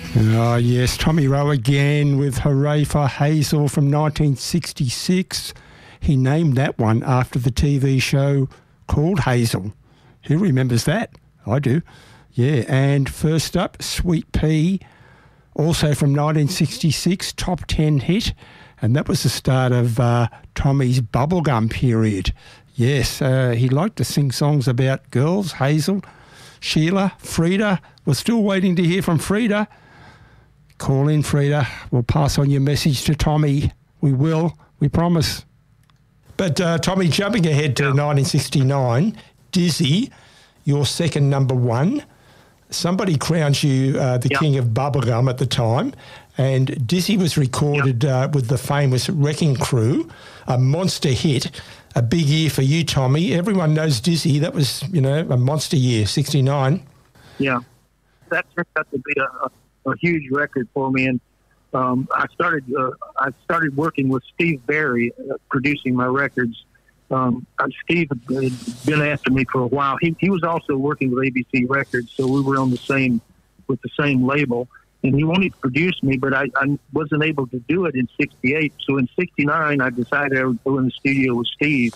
Oh, yes, Tommy Rowe again with Hooray for Hazel from 1966. He named that one after the TV show called Hazel. Who remembers that? I do. Yeah, and first up, Sweet Pea, also from 1966, top 10 hit, and that was the start of Tommy's bubblegum period. Yes, he liked to sing songs about girls, Hazel, Sheila, Frida. We're still waiting to hear from Frida. Call in, Frida. We'll pass on your message to Tommy. We will. We promise. But, Tommy, jumping ahead to 1969, Dizzy, your second number one. Somebody crowned you the king of bubblegum at the time, and Dizzy was recorded with the famous Wrecking Crew, a monster hit, a big year for you, Tommy. Everyone knows Dizzy. That was, a monster year, 69. Yeah, that turned out to be a huge record for me, and I started working with Steve Barry, producing my records. Steve had been after me for a while. He was also working with ABC Records, so we were on the same label, and he wanted to produce me, but I wasn't able to do it in 68. So in 69, I decided I would go in the studio with Steve,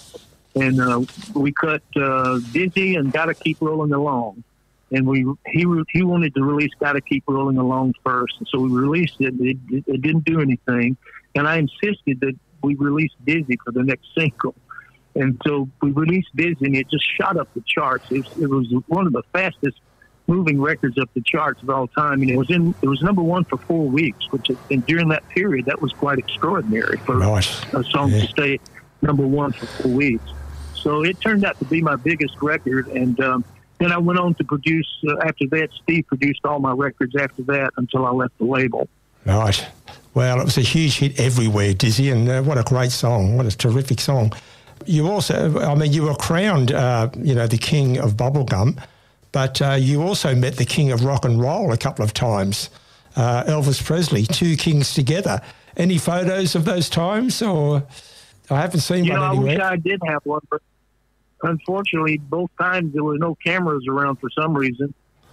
and we cut Dizzy and Gotta Keep Rolling Along. And he wanted to release Gotta Keep Rolling Along first. And so we released it. It didn't do anything. And I insisted that we release Dizzy for the next single. And so we released Dizzy, and it just shot up the charts. It was one of the fastest moving records up the charts of all time. And it was number one for 4 weeks, and during that period, that was quite extraordinary for a song to stay number one for 4 weeks. So it turned out to be my biggest record. And then I went on to produce, after that, Steve produced all my records after that until I left the label. Right. Well, it was a huge hit everywhere, Dizzy, and what a great song. What a terrific song. You also, you were crowned, the king of bubblegum, but you also met the king of rock and roll a couple of times, Elvis Presley, two kings together. Any photos of those times, or I haven't seen one anywhere? I wish I did have one, but unfortunately, both times there were no cameras around for some reason.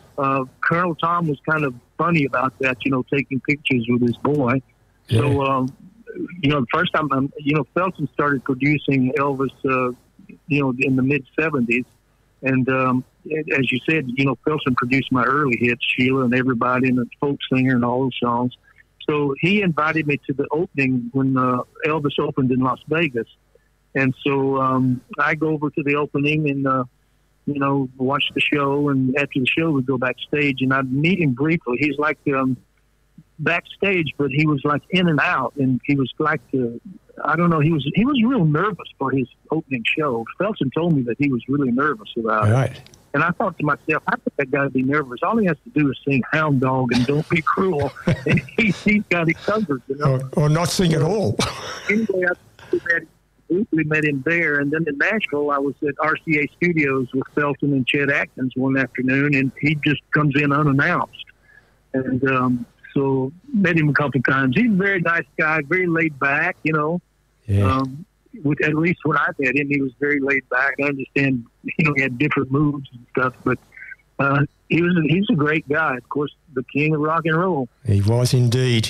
Colonel Tom was kind of funny about that, taking pictures with his boy. Yeah. So, the first time, Felton started producing Elvis, in the mid-'70s. And as you said, Felton produced my early hits, Sheila and Everybody and the Folk Singer and all those songs. So he invited me to the opening when Elvis opened in Las Vegas. And so I go over to the opening and, watch the show. And after the show, we go backstage. And I'd meet him briefly. He's like backstage, but he was like in and out. And he was like, I don't know, he was real nervous for his opening show. Felton told me that he was really nervous about it. And I thought to myself, how could that guy be nervous? All he has to do is sing Hound Dog and Don't Be Cruel. And he's got it covered, Or not sing at all. Anyway, we met him there, and then in Nashville, I was at RCA Studios with Felton and Chet Atkins one afternoon, and he just comes in unannounced. And so met him a couple of times. He's a very nice guy, very laid back, Yeah. At least when I met him, he was very laid back. I understand, he had different moods and stuff, but he's a great guy. Of course, the king of rock and roll. He was indeed.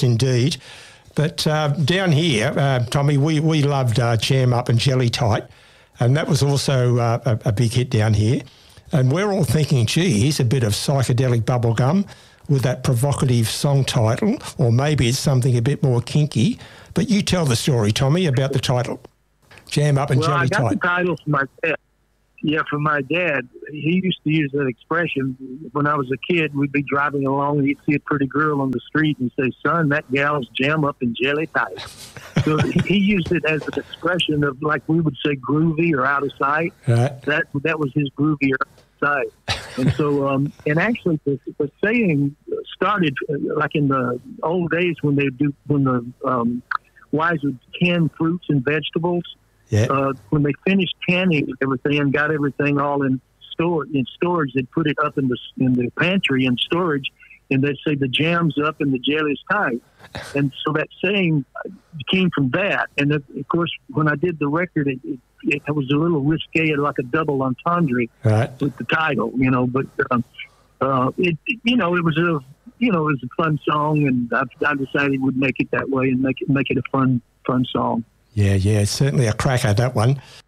But down here, Tommy, we loved Jam Up and Jelly Tight, and that was also a big hit down here. And we're all thinking, gee, here's a bit of psychedelic bubblegum with that provocative song title, or maybe it's something a bit more kinky. But you tell the story, Tommy, about the title, Jam Up and Jelly Tight. Well, I got the title from my dad. Yeah, from my dad. He used to use that expression. When I was a kid, we'd be driving along and he'd see a pretty girl on the street and say, son, that gal's jam up and jelly tight. So he used it as an expression of, like we would say, groovy or out of sight. Right. That was his groovy or out of sight. And so, and actually the saying started like in the old days when the wives would can fruits and vegetables. Yeah. When they finished canning everything and got everything all in storage, they'd put it up in the pantry in storage, and they'd say the jam's up and the jelly's tight. And so that saying came from that. And of course, when I did the record, it was a little risque, like a double entendre with the title, But it was you know, it was a fun song, and I decided we'd make it that way and make it a fun song. Yeah, certainly a cracker, that one.